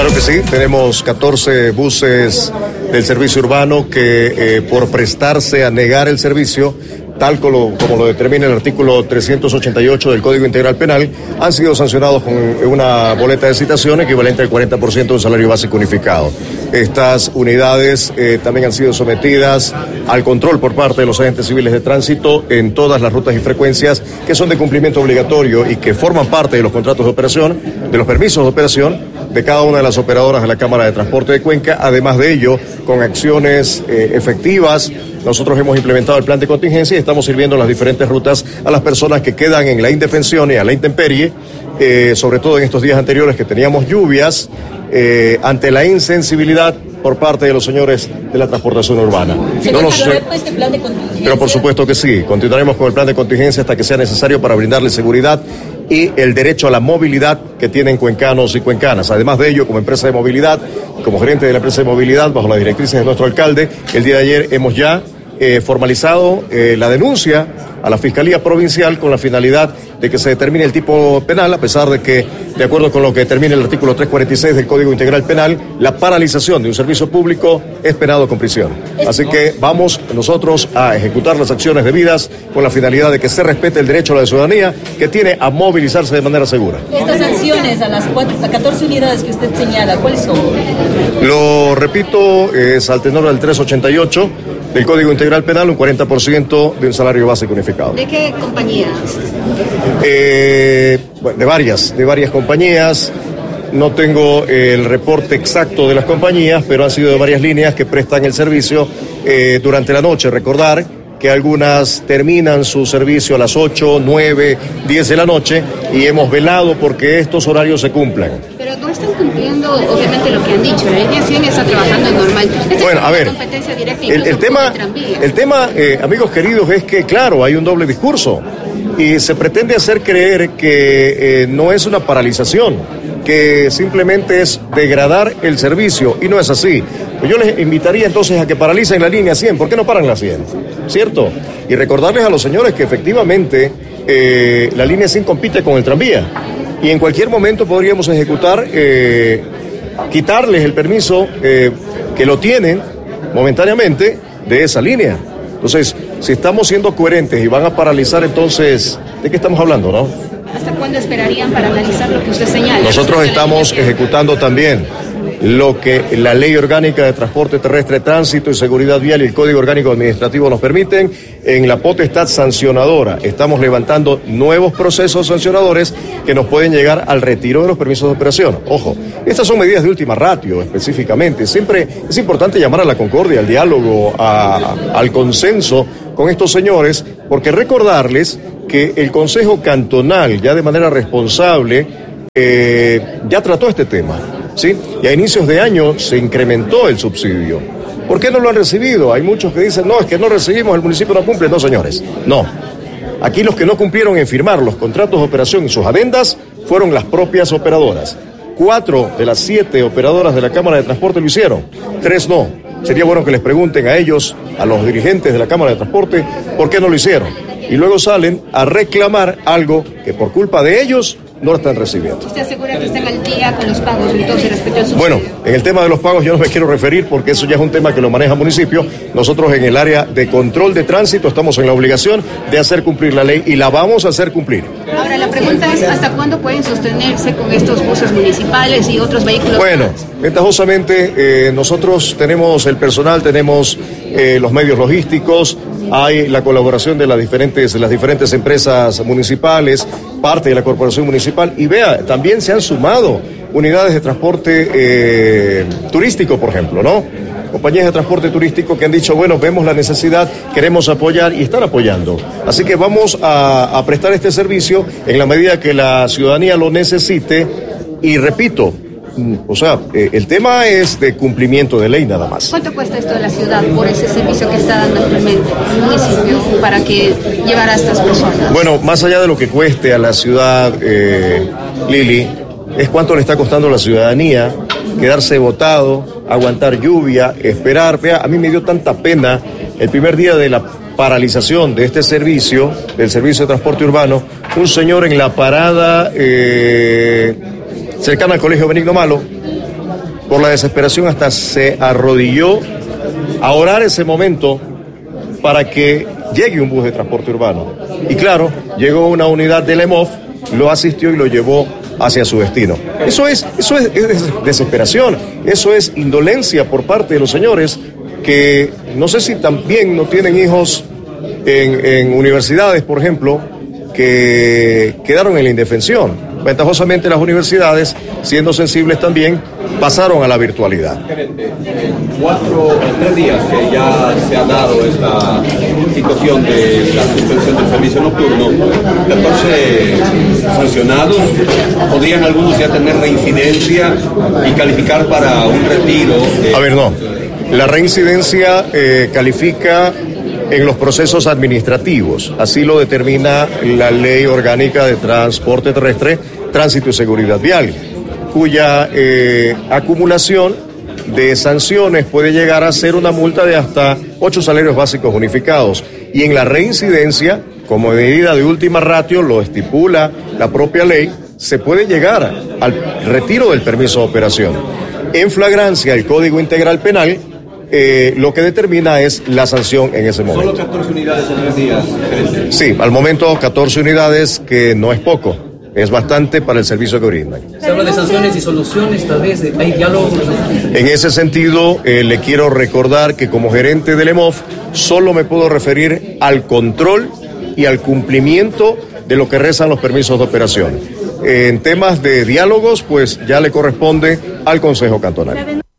Claro que sí, tenemos 14 buses del servicio urbano que por prestarse a negar el servicio, tal como lo determina el artículo 388 del Código Integral Penal, han sido sancionados con una boleta de citación equivalente al 40% del salario básico unificado. Estas unidades también han sido sometidas al control por parte de los agentes civiles de tránsito en todas las rutas y frecuencias que son de cumplimiento obligatorio y que forman parte de los contratos de operación, de los permisos de operación de cada una de las operadoras de la Cámara de Transporte de Cuenca. Además de ello, con acciones efectivas, nosotros hemos implementado el plan de contingencia y estamos sirviendo en las diferentes rutas a las personas que quedan en la indefensión y a la intemperie, sobre todo en estos días anteriores que teníamos lluvias, ante la insensibilidad por parte de los señores de la transportación urbana. Este plan de contingencia. Pero por supuesto que sí, continuaremos con el plan de contingencia hasta que sea necesario para brindarle seguridad y el derecho a la movilidad que tienen cuencanos y cuencanas. Además de ello, como empresa de movilidad, como gerente de la empresa de movilidad, bajo las directrices de nuestro alcalde, el día de ayer hemos ya formalizado la denuncia a la Fiscalía Provincial con la finalidad de que se determine el tipo penal, a pesar de que, de acuerdo con lo que determina el artículo 346 del Código Integral Penal, la paralización de un servicio público es penado con prisión. Así que vamos nosotros a ejecutar las acciones debidas con la finalidad de que se respete el derecho a la ciudadanía que tiene a movilizarse de manera segura. Estas sanciones a las 14 unidades que usted señala, ¿cuáles son? Lo repito, es al tenor del 388 del Código Integral Penal, un 40% de un salario básico unificado. ¿De qué compañías? De varias compañías. No tengo el reporte exacto de las compañías, pero han sido de varias líneas que prestan el servicio durante la noche. Recordar que algunas terminan su servicio a las 8, 9, 10 de la noche y hemos velado porque estos horarios se cumplan. Pero no están cumpliendo, obviamente, lo que han dicho. La línea 100 está trabajando normal. Bueno, a ver, competencia directa el tema, amigos queridos, es que, claro, hay un doble discurso y se pretende hacer creer que no es una paralización, que simplemente es degradar el servicio, y no es así. Pues yo les invitaría entonces a que paralicen la línea 100. ¿Por qué no paran la 100? ¿Cierto? Y recordarles a los señores que efectivamente la línea 100 compite con el tranvía y en cualquier momento podríamos ejecutar, quitarles el permiso que lo tienen momentáneamente de esa línea. Entonces, si estamos siendo coherentes y van a paralizar, entonces, ¿de qué estamos hablando, no? ¿Hasta cuándo esperarían para analizar lo que usted señala? Nosotros estamos ejecutando también lo que la Ley Orgánica de Transporte Terrestre, Tránsito y Seguridad Vial y el Código Orgánico Administrativo nos permiten en la potestad sancionadora. Estamos levantando nuevos procesos sancionadores que nos pueden llegar al retiro de los permisos de operación. Ojo, estas son medidas de última ratio específicamente. Siempre es importante llamar a la concordia, al diálogo, al consenso con estos señores, porque recordarles que el Consejo Cantonal, ya de manera responsable, ya trató este tema, ¿sí? Y a inicios de año se incrementó el subsidio. ¿Por qué no lo han recibido? Hay muchos que dicen, no, es que no recibimos, el municipio no cumple. No, señores, no. Aquí los que no cumplieron en firmar los contratos de operación y sus adendas fueron las propias operadoras. 4 de las 7 operadoras de la Cámara de Transporte lo hicieron, 3 no. Sería bueno que les pregunten a ellos, a los dirigentes de la Cámara de Transporte, por qué no lo hicieron. Y luego salen a reclamar algo que por culpa de ellos no lo están recibiendo. ¿Usted asegura que están al día con los pagos entonces respecto al subsidio? Bueno, en el tema de los pagos yo no me quiero referir porque eso ya es un tema que lo maneja el municipio. Nosotros en el área de control de tránsito estamos en la obligación de hacer cumplir la ley y la vamos a hacer cumplir. Ahora la pregunta es, ¿hasta cuándo pueden sostenerse con estos buses municipales y otros vehículos? Bueno, ventajosamente nosotros tenemos el personal, tenemos los medios logísticos, hay la colaboración de las diferentes empresas municipales, parte de la corporación municipal, y vea, también se han sumado unidades de transporte turístico, por ejemplo, ¿no? Compañías de transporte turístico que han dicho, bueno, vemos la necesidad, queremos apoyar y están apoyando. Así que vamos a prestar este servicio en la medida que la ciudadanía lo necesite y repito, o sea, el tema es de cumplimiento de ley nada más. ¿Cuánto cuesta esto de la ciudad por ese servicio que está dando actualmente el municipio para que llevara a estas personas? Bueno, más allá de lo que cueste a la ciudad, Lili, es cuánto le está costando a la ciudadanía quedarse botado, aguantar lluvia, esperar. Vea, a mí me dio tanta pena el primer día de la paralización de este servicio, del servicio de transporte urbano, un señor en la parada cercana al Colegio Benigno Malo, por la desesperación hasta se arrodilló a orar ese momento para que llegue un bus de transporte urbano. Y claro, llegó una unidad del EMOF, lo asistió y lo llevó hacia su destino. Eso es desesperación, eso es indolencia por parte de los señores que no sé si también no tienen hijos en universidades, por ejemplo, que quedaron en la indefensión. Ventajosamente las universidades, siendo sensibles también, pasaron a la virtualidad. En 3 días que ya se ha dado esta situación de la suspensión del servicio nocturno, 14 sancionados, ¿podrían algunos ya tener reincidencia y calificar para un retiro? A ver, no. La reincidencia califica en los procesos administrativos, así lo determina la Ley Orgánica de Transporte Terrestre, Tránsito y Seguridad Vial, cuya acumulación de sanciones puede llegar a ser una multa de hasta 8 salarios básicos unificados. Y en la reincidencia, como medida de última ratio, lo estipula la propia ley, se puede llegar al retiro del permiso de operación. En flagrancia, el Código Integral Penal lo que determina es la sanción en ese momento. ¿Solo 14 unidades en 3 días, gerente? Sí, al momento 14 unidades, que no es poco, es bastante para el servicio que brindan. Se habla de sanciones y soluciones, tal vez, ¿hay diálogo? En ese sentido, le quiero recordar que como gerente del EMOF, solo me puedo referir al control y al cumplimiento de lo que rezan los permisos de operación. En temas de diálogos, pues ya le corresponde al Consejo Cantonal.